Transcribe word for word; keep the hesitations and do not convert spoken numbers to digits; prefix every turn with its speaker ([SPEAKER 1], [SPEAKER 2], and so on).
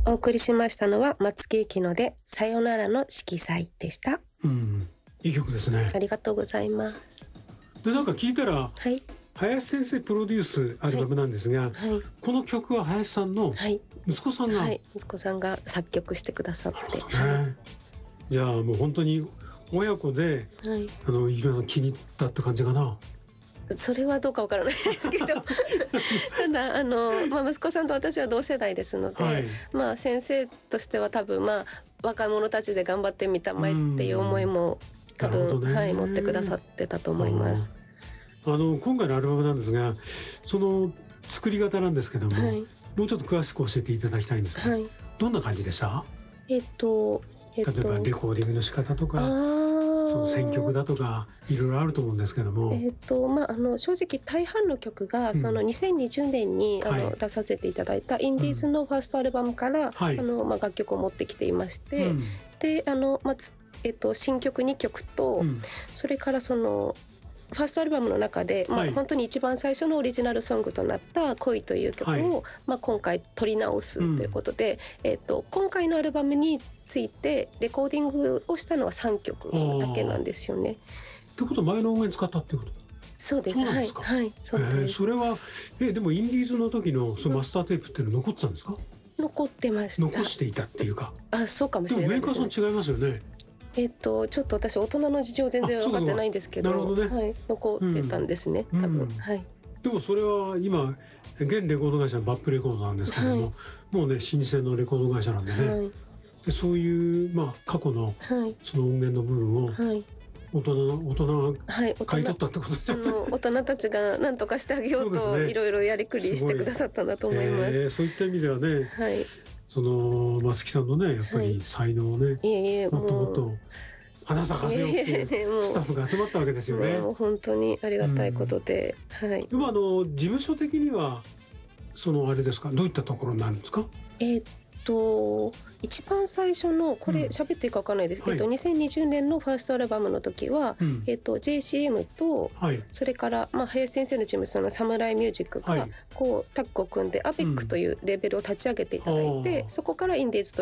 [SPEAKER 1] お送りしましたのは松木由紀乃でさよならの色彩でした。
[SPEAKER 2] うん、いい曲ですね。
[SPEAKER 1] ありがとうございます。
[SPEAKER 2] でなんか聞いたら、
[SPEAKER 1] はい、
[SPEAKER 2] 林先生プロデュースアルバムなんですが、はいはい、この曲は林さんの息子さんが、
[SPEAKER 1] はいはい、息子さんが作曲してくださって、ね、
[SPEAKER 2] はい、じゃあもう本当に親子で、はい、あのゆきのさん気に入ったって感じかな。
[SPEAKER 1] それはどうかわからないですけどただあの、まあ、息子さんと私は同世代ですので、はい、まあ、先生としては多分、まあ、若者たちで頑張ってみたまえっていう思いも多分、ね、はい、持ってくださってたと思います。
[SPEAKER 2] あの今回のアルバムなんですが、その作り方なんですけども、はい、もうちょっと詳しく教えていただきたいんですが、はい、どんな感じでした？
[SPEAKER 1] えっとえっと、
[SPEAKER 2] 例えばレコーディングの仕方とか、その選曲だとかいろいろあると思うんですけども、
[SPEAKER 1] えっとまあ、あの正直大半の曲が、うん、そのにせんにじゅうねんにあの、はい、出させていただいたインディーズのファーストアルバムから、うん、あのまあ、楽曲を持ってきていまして、うん、であの、まあえっと、新曲にきょくと、うん、それからそのファーストアルバムの中で、まあ、本当に一番最初のオリジナルソングとなった恋という曲を、はい、まあ、今回取り直すということで、うん、えっと、今回のアルバムについてレコーディングをしたのはさんきょくだけなんですよね。
[SPEAKER 2] ってことは前の音源使ったってこと？
[SPEAKER 1] そうです。
[SPEAKER 2] そうなんですか。
[SPEAKER 1] はい、はい、そうです。
[SPEAKER 2] えー、それはえでもインディーズの時のそのマスターテープっていうの残ってたんですか？
[SPEAKER 1] 残ってました。
[SPEAKER 2] 残していたっていうか。
[SPEAKER 1] あ、そうかもしれないですね。
[SPEAKER 2] でもメーカーさん違いますよね。
[SPEAKER 1] えっと、ちょっと私大人の事情全然分かってないんですけど、なるほどね、はい、残ってたんですね、うん、多分、うん、はい。
[SPEAKER 2] でもそれは今現レコード会社のバップレコードなんですけども、はい、もうね老舗のレコード会社なんでね、はい、でそういう、まあ、過去のその音源の部分を、はい、大人の大人が買い取ったってことじゃない、はい、
[SPEAKER 1] 大人たちが何とかしてあげようといろいろやりくりしてくださったんだと思います。
[SPEAKER 2] えー、そういった意味ではね、はい、その松木さんのねやっぱり才能をね、はい、いえいえ、もっともっと花咲かせようっていうスタッフが集まったわけですよね。
[SPEAKER 1] もう本当にありがたいことで、うん、はい。
[SPEAKER 2] でもあの事務所的にはそのあれですか、どういったところになるんですか？
[SPEAKER 1] えー、っと一番最初のこれ喋っていいか分かんないですけど、うん、はい、えっと、にせんにじゅうねんのファーストアルバムの時は、うん、えっと、ジェーシーエム と、はい、それから、まあ、林先生のチームそのサムライミュージックがこうタッグを組んでアベックというレベルを立ち上げていただいて、うん、そこからインディーズと